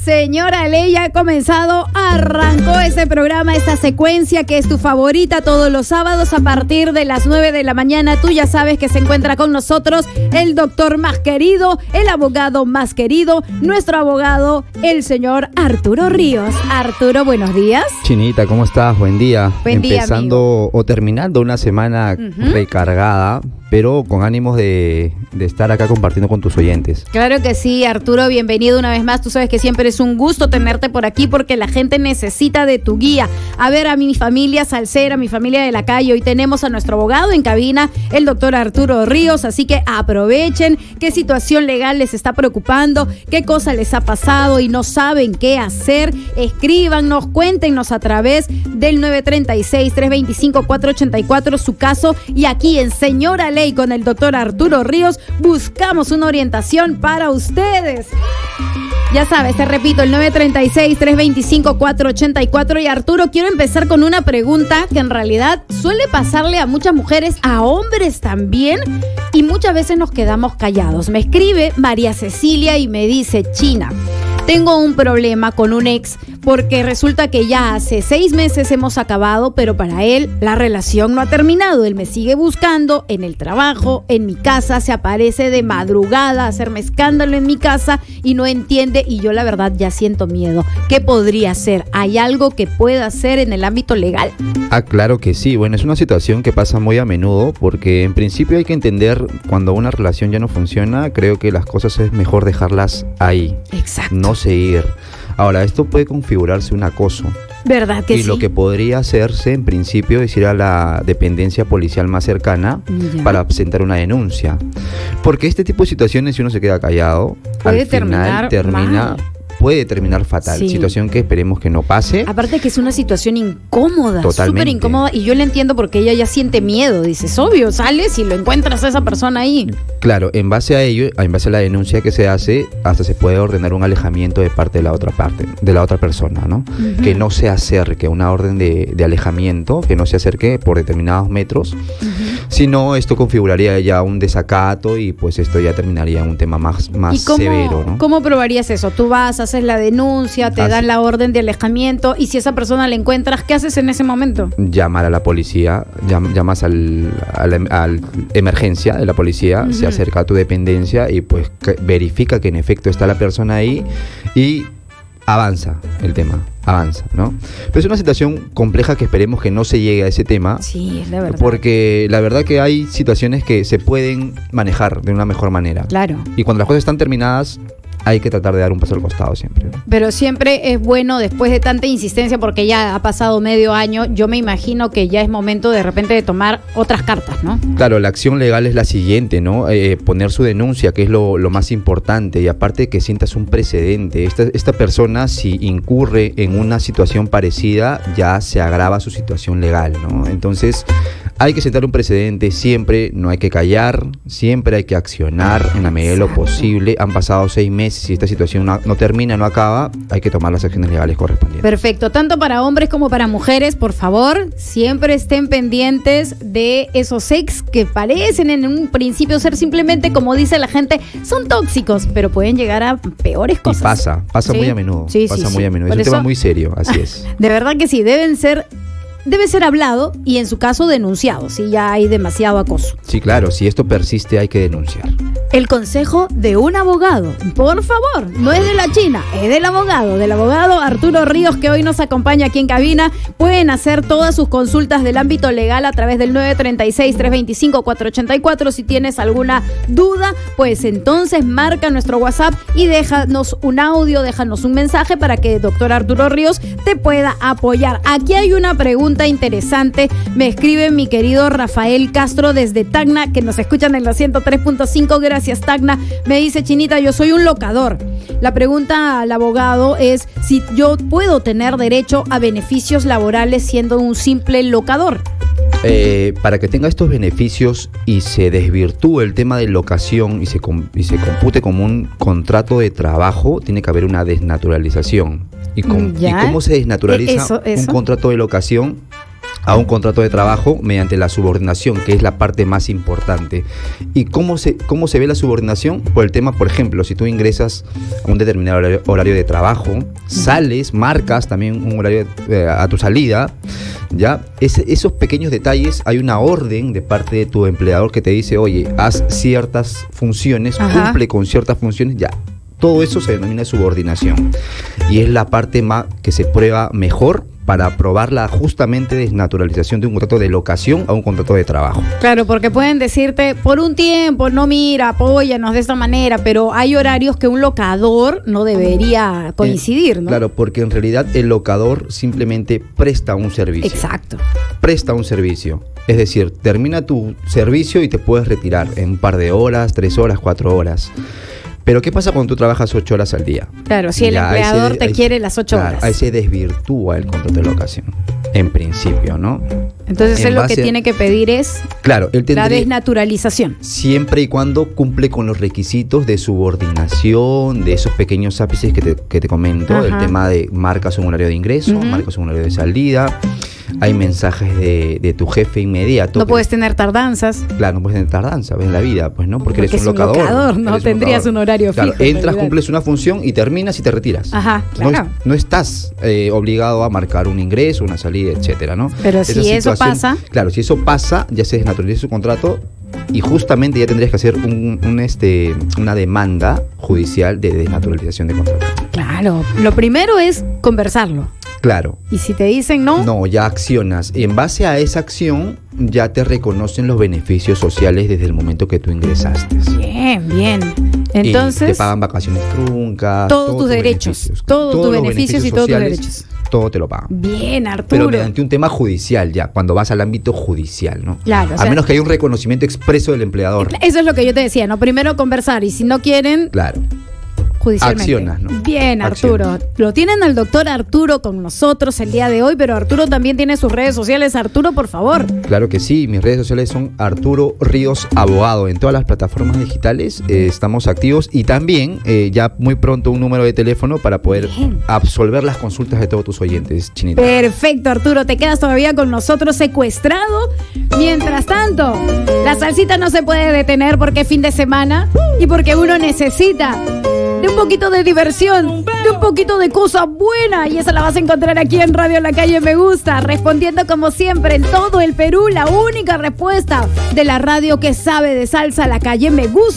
Señora Ley, ya ha comenzado, arrancó este programa, esta secuencia que es tu favorita todos los sábados a partir de las 9 de la mañana. Tú ya sabes que se encuentra con nosotros el doctor más querido, el abogado más querido, nuestro abogado, el señor Arturo Ríos. Arturo, buenos días. Chinita, ¿cómo estás? Buen día. Buen día, empezando amigo. O terminando una semana recargada, pero con ánimos de estar acá compartiendo con tus oyentes. Claro que sí, Arturo, bienvenido una vez más. Tú sabes que siempre es un gusto tenerte por aquí porque la gente necesita de tu guía. A ver, a mi familia salsera, a mi familia de la calle, hoy tenemos a nuestro abogado en cabina, el doctor Arturo Ríos, así que aprovechen qué situación legal les está preocupando, qué cosa les ha pasado y no saben qué hacer. Escríbanos, cuéntenos a través del 936-325-484 su caso, y aquí en Señora Ley con el doctor Arturo Ríos buscamos una orientación para ustedes. Ya sabes, te repito, el 936-325-484. Y Arturo, quiero empezar con una pregunta que en realidad suele pasarle a muchas mujeres, a hombres también, y muchas veces nos quedamos callados. Me escribe María Cecilia y me dice: China, tengo un problema con un ex porque resulta que ya hace 6 meses hemos acabado, pero para él la relación no ha terminado. Él me sigue buscando en el trabajo, en mi casa, se aparece de madrugada a hacerme escándalo en mi casa y no entiende, y yo la verdad ya siento miedo. ¿Qué podría hacer? ¿Hay algo que pueda hacer en el ámbito legal? Ah, claro que sí. Bueno, es una situación que pasa muy a menudo porque en principio hay que entender cuando una relación ya no funciona, creo que las cosas es mejor dejarlas ahí. Exacto. No seguir. Ahora, esto puede configurarse un acoso. ¿Verdad que sí? Y lo que podría hacerse en principio es ir a la dependencia policial más cercana para presentar una denuncia. Porque este tipo de situaciones, si uno se queda callado, puede al final puede terminar fatal. Sí. Situación que esperemos que no pase. Aparte que es una situación incómoda, Totalmente. súper incómoda, y yo la entiendo porque ella ya siente miedo. Dices, obvio, sales y lo encuentras a esa persona ahí. Claro, en base a ello, en base a la denuncia que se hace, hasta se puede ordenar un alejamiento de parte de la otra persona, ¿no? Que no se acerque, una orden de alejamiento, que no se acerque por determinados metros. Si no, esto configuraría ya un desacato y pues esto ya terminaría en un tema más ¿Y cómo, severo, ¿no? ¿Cómo probarías eso? Tú vas, haces la denuncia, te dan la orden de alejamiento, y si esa persona la encuentras, ¿qué haces en ese momento? Llamar a la policía, llamas al emergencia de la policía, se acerca a tu dependencia y pues verifica que en efecto está la persona ahí y avanza el tema, ¿no? Pero es una situación compleja que esperemos que no se llegue a ese tema. Sí, es la verdad. Porque la verdad que hay situaciones que se pueden manejar de una mejor manera. Claro. Y cuando las cosas están terminadas, hay que tratar de dar un paso al costado siempre, ¿no? Pero siempre es bueno, después de tanta insistencia, porque ya ha pasado medio año, yo me imagino que ya es momento de repente de tomar otras cartas, ¿no? Claro, la acción legal es la siguiente, ¿no? Poner su denuncia, que es lo más importante, y aparte que sientas un precedente. Esta persona, si incurre en una situación parecida, ya se agrava su situación legal, ¿no? Entonces, hay que sentar un precedente siempre, no hay que callar, siempre hay que accionar en la medida de lo posible. Han pasado 6 meses, si esta situación no termina, no acaba, hay que tomar las acciones legales correspondientes. Perfecto, tanto para hombres como para mujeres, por favor, siempre estén pendientes de esos ex que parecen en un principio ser simplemente, como dice la gente, son tóxicos, pero pueden llegar a peores cosas. Y pasa ¿Sí? muy a menudo, Sí, pasa sí, muy sí. a menudo. Por Es un tema muy serio, así es. De verdad que sí, debe ser hablado y en su caso denunciado, si ya hay demasiado acoso. Sí, claro, si esto persiste hay que denunciar. El consejo de un abogado, por favor, no es de la China, es del abogado Arturo Ríos, que hoy nos acompaña aquí en cabina. Pueden hacer todas sus consultas del ámbito legal a través del 936-325-484. Si tienes alguna duda, pues entonces marca nuestro WhatsApp y déjanos un audio, déjanos un mensaje para que el doctor Arturo Ríos te pueda apoyar. Aquí hay una pregunta interesante, me escribe mi querido Rafael Castro desde Tacna, que nos escuchan en los 103.5, gracias Tacna. Me dice: Chinita, yo soy un locador. La pregunta al abogado es si yo puedo tener derecho a beneficios laborales siendo un simple locador. Para que tenga estos beneficios y se desvirtúe el tema de locación y se compute como un contrato de trabajo, tiene que haber una desnaturalización. ¿Y cómo se desnaturaliza un contrato de locación? a un contrato de trabajo mediante la subordinación, que es la parte más importante. ¿Y cómo se ve la subordinación? Por el tema, por ejemplo, si tú ingresas a un determinado horario de trabajo, sales, marcas también un horario a tu salida, ¿ya? Esos pequeños detalles, hay una orden de parte de tu empleador que te dice, oye, haz ciertas funciones, cumple con ciertas funciones, ya. Todo eso se denomina subordinación y es la parte más que se prueba mejor para probar la justamente desnaturalización de un contrato de locación a un contrato de trabajo. Claro, porque pueden decirte, por un tiempo, no, mira, apóyanos de esta manera, pero hay horarios que un locador no debería coincidir, ¿no? Claro, porque en realidad el locador simplemente presta un servicio. Exacto. Presta un servicio. Es decir, termina tu servicio y te puedes retirar en un par de horas, 3 horas, 4 horas. Pero ¿qué pasa cuando tú trabajas 8 horas al día? Claro, si el empleador te quiere las 8 horas. Ahí se desvirtúa el contrato de locación, en principio, ¿no? Entonces él lo que tiene que pedir es la desnaturalización. Siempre y cuando cumple con los requisitos de subordinación, de esos pequeños ápices que te comento, el tema de marcas un horario de ingreso, marcas un horario de salida. Hay mensajes de tu jefe inmediato. No puedes tener tardanzas. Claro, no puedes tener tardanzas en la vida, pues no, porque eres un locador. No tendrías un horario fijo. Entras, cumples una función y terminas y te retiras. Ajá, claro. No estás obligado a marcar un ingreso, una salida, etcétera, ¿no? Pero si eso pasa. Claro, si eso pasa, ya se desnaturaliza su contrato y justamente ya tendrías que hacer una demanda judicial de desnaturalización de contrato. Claro, lo primero es conversarlo. Claro. Y si te dicen no. No, ya accionas. Y en base a esa acción ya te reconocen los beneficios sociales desde el momento que tú ingresaste. Bien, bien. Entonces. Y te pagan vacaciones truncas. Todos tus derechos. Todos tus beneficios y todos tus derechos. Todo te lo pagan. Bien, Arturo. Pero mediante un tema judicial ya, cuando vas al ámbito judicial, ¿no? Claro. A menos que haya un reconocimiento expreso del empleador. Eso es lo que yo te decía, ¿no? Primero conversar y si no quieren. Claro. Judicialmente. Accionas, ¿no? Bien, Arturo. Accionas. Lo tienen al doctor Arturo con nosotros el día de hoy, pero Arturo también tiene sus redes sociales. Arturo, por favor. Claro que sí, mis redes sociales son Arturo Ríos Abogado. En todas las plataformas digitales estamos activos y también ya muy pronto un número de teléfono para poder absolver las consultas de todos tus oyentes, Chinita. Perfecto, Arturo. Te quedas todavía con nosotros secuestrado. Mientras tanto, la salsita no se puede detener porque es fin de semana y porque uno necesita de un poquito de diversión, de un poquito de cosa buena, y esa la vas a encontrar aquí en Radio La Calle Me Gusta, respondiendo como siempre en todo el Perú, la única respuesta de la radio que sabe de salsa, La Calle Me Gusta.